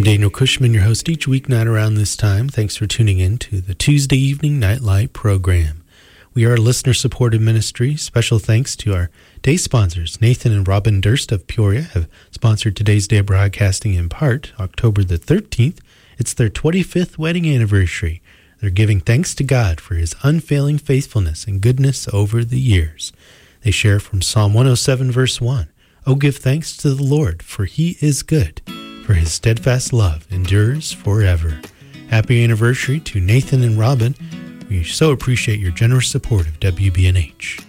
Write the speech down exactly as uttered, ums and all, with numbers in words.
Daniel Cushman, your host each weeknight around this time. Thanks for tuning in to the Tuesday Evening Nightlight program. We are a listener-supported ministry. Special thanks to our day sponsors. Nathan and Robin Durst of Peoria have sponsored today's day of broadcasting in part. October the thirteenth, it's their twenty-fifth wedding anniversary. They're giving thanks to God for his unfailing faithfulness and goodness over the years. They share from Psalm one oh seven, verse one. Oh, give thanks to the Lord, for he is good, for his steadfast love endures forever. Happy anniversary to Nathan and Robin. We so appreciate your generous support of W B N H.